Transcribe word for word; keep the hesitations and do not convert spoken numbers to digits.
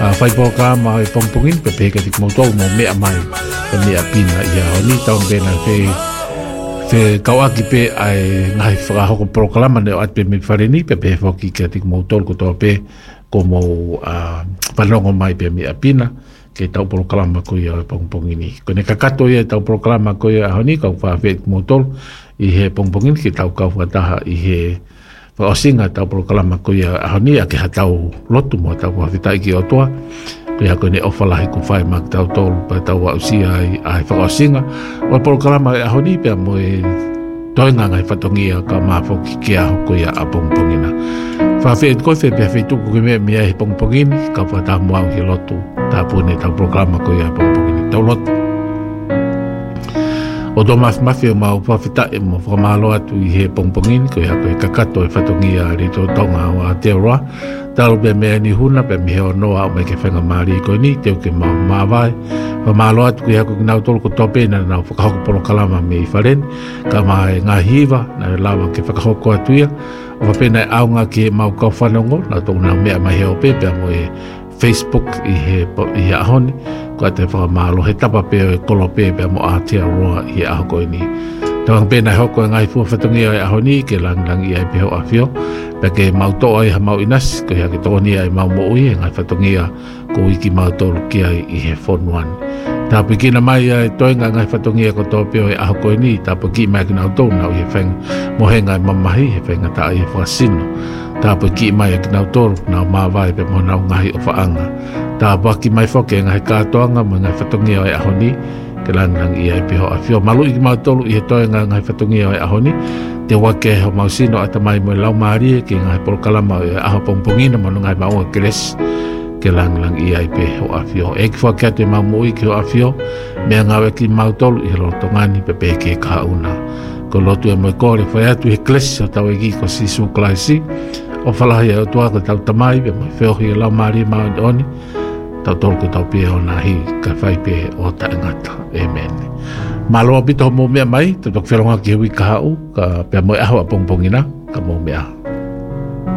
fai programa e pongpongin pe pe ka tik mo to mo me mai pe me apina ia ni tau bena fe fe kawaki pe ai ngai fra ho programa ne at pe me fareni pe pe foki ka tik mo to ko to pe como a palongo mai pe me apina ke tau programa ko ia pongpongini ko ne kakato ia tau programa ko ia honi ka fa fe mo to i he pongpongin ke tau ka fa ta i he fa osinga tau programa ko ia honi a ke hatau lotu mo tau fa ta ki otoa ko ia ko ne ofala hi ko fai mak tau tol pa tau wa usia ai ai fa osinga o programa a honi pe mo e toinga ngai fatongia ka ma fo ki kia ko ia a pongpongina fa fe ko fe pe fe tu ko me me ai pongpongin ka fa ta mo hi lotu ta pone tau programa ko ia pongpongini tau lotu o do mas mafia ma o fafita e mo formalo atu i he pongpongin ko ia ko e kakato e fatongia ri to tonga o Aotearoa tau be me ni huna pe me o noa o me ke whenga maari ko ni teo ke ma mawai pa malo atu ko ia ko kinau tolo ko tope na na whakahoko polo kalama me i wharen ka mai ngā hiva na lawa ke whakahoko atu ia o whapena e aunga ki mau kau whanongo na tō na mea mai heo pepe mo e Facebook i he i he ahoni ko te whakamalo he tapa pe o e kolo pepe mo Aotearoa i he ahoko ini tawang pena hoko e ngai fua whatungi o e ahoni ke lang lang i ai peho awhio pe ke mau toa i ha mau inas ko ia ke tōni ai mau mo ui e ngai whatungi a ko iki mau tolu ki ai i he whonuan ta pikina mai ai toinga ngai whatungi ko tō peo e ahoko ini ta piki mai kina utau nau i he wheng mohenga i mamahi he whenga ta i he whakasino ta piki mai kina utau nau mawai pe mo nau ngahi o whaanga ta paki mai whoke ngai kātoanga mo ngai whatungi o e ahoni ke lang lang i ai peho awhio malu i mau tolu i he toinga ngai whatungi o e ahoni te wake ho mausino ata mai mo lau maari ke ngai polo kalama e aho pongpongina mo ngai maua keles ke lang lang i ai peho awhio e ki whake atu e mau mui ke ho awhio mea ngawe ki mau tolu i he roto ngani pe pe ke kauna ko lotu e mo kore whai atu he keles o tau e ki ko sisu klaisi o whalahi e o tua ko tau tamai pe mo wheo hi lau maari mau oni tau tolu ko tau pia o nahi ka whai pe o ta ngata amen Malo pito mo mea mai, te tok whelonga ki hui ka hau, ka pia moe aho a pongpongina, ka mo mea.